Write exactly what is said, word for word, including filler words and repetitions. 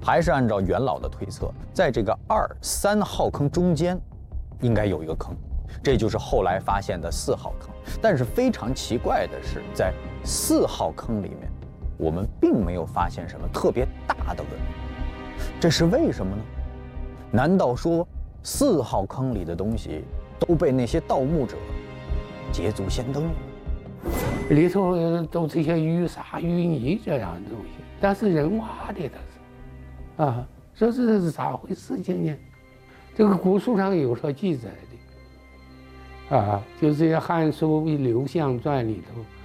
还是按照元老的推测，在这个二三号坑中间，应该有一个坑，这就是后来发现的四号坑。但是非常奇怪的是，在四号坑里面，我们并没有发现什么特别大的文物，这是为什么呢？难道说四号坑里的东西都被那些盗墓者捷足先登了？ 里头都这些淤沙淤泥这样的东西，但是人挖的它是，啊，这是这是咋回事情呢？这个古书上有所记载的，啊，就是这些《汉书·刘向传》里头